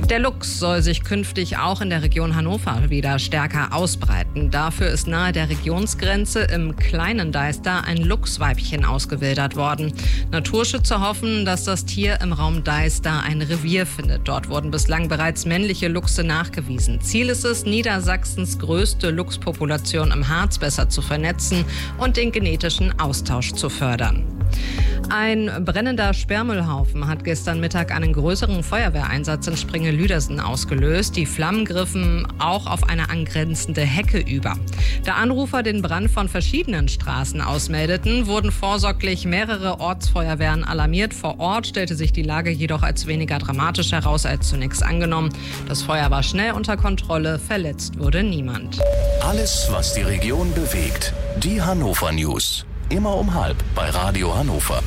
Der Luchs soll sich künftig auch in der Region Hannover wieder stärker ausbreiten. Dafür ist nahe der Regionsgrenze im kleinen Deister ein Luchsweibchen ausgewildert worden. Naturschützer hoffen, dass das Tier im Raum Deister ein Revier findet. Dort wurden bislang bereits männliche Luchse nachgewiesen. Ziel ist es, Niedersachsens größte Luchspopulation im Harz besser zu vernetzen und den genetischen Austausch zu fördern. Ein brennender Sperrmüllhaufen hat gestern Mittag einen größeren Feuerwehreinsatz in Springe-Lüdersen ausgelöst. Die Flammen griffen auch auf eine angrenzende Hecke über. Da Anrufer den Brand von verschiedenen Straßen aus meldeten, wurden vorsorglich mehrere Ortsfeuerwehren alarmiert. Vor Ort stellte sich die Lage jedoch als weniger dramatisch heraus als zunächst angenommen. Das Feuer war schnell unter Kontrolle, verletzt wurde niemand. Alles, was die Region bewegt. Die Hannover News. Immer um 12:30 bei Radio Hannover.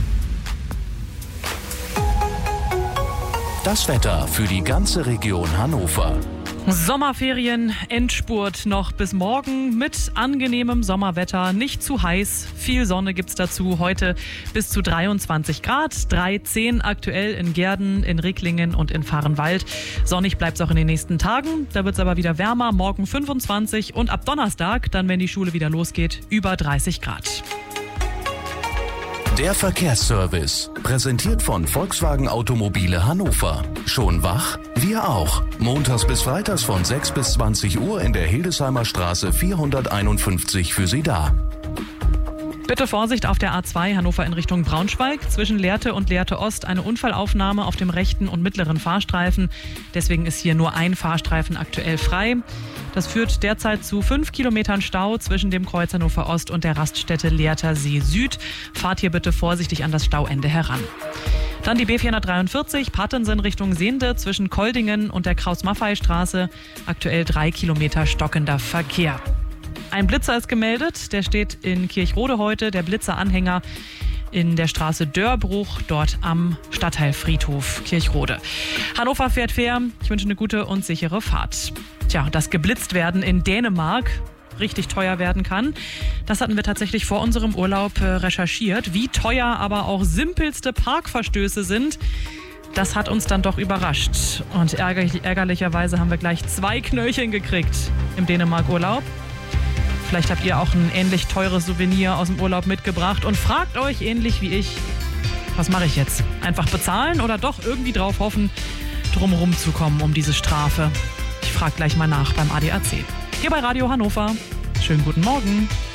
Das Wetter für die ganze Region Hannover. Sommerferien, Endspurt noch bis morgen mit angenehmem Sommerwetter. Nicht zu heiß, viel Sonne gibt's dazu. Heute bis zu 23 Grad, 3,10 aktuell in Gehrden, in Ricklingen und in Vahrenwald. Sonnig bleibt's auch in den nächsten Tagen. Da wird's aber wieder wärmer, morgen 25 und ab Donnerstag, dann wenn die Schule wieder losgeht, über 30 Grad. Der Verkehrsservice, präsentiert von Volkswagen Automobile Hannover. Schon wach? Wir auch. Montags bis freitags von 6 bis 20 Uhr in der Hildesheimer Straße 451 für Sie da. Bitte Vorsicht auf der A2 Hannover in Richtung Braunschweig. Zwischen Lehrte und Lehrte Ost eine Unfallaufnahme auf dem rechten und mittleren Fahrstreifen. Deswegen ist hier nur ein Fahrstreifen aktuell frei. Das führt derzeit zu 5 Kilometern Stau zwischen dem Kreuz Hannover Ost und der Raststätte Lehrter See Süd. Fahrt hier bitte vorsichtig an das Stauende heran. Dann die B443 Pattensen Richtung Sehnde zwischen Koldingen und der Kraus-Maffei-Straße. Aktuell 3 Kilometer stockender Verkehr. Ein Blitzer ist gemeldet, der steht in Kirchrode heute, der Blitzeranhänger in der Straße Dörbruch, dort am Stadtteilfriedhof Kirchrode. Hannover fährt fair, ich wünsche eine gute und sichere Fahrt. Tja, das Geblitztwerden in Dänemark richtig teuer werden kann, das hatten wir tatsächlich vor unserem Urlaub recherchiert. Wie teuer aber auch simpelste Parkverstöße sind, das hat uns dann doch überrascht. Und ärgerlicherweise haben wir gleich 2 Knöllchen gekriegt im Dänemark-Urlaub. Vielleicht habt ihr auch ein ähnlich teures Souvenir aus dem Urlaub mitgebracht und fragt euch ähnlich wie ich, was mache ich jetzt? Einfach bezahlen oder doch irgendwie drauf hoffen, drumherum zu kommen um diese Strafe? Ich frage gleich mal nach beim ADAC. Hier bei Radio Hannover. Schönen guten Morgen.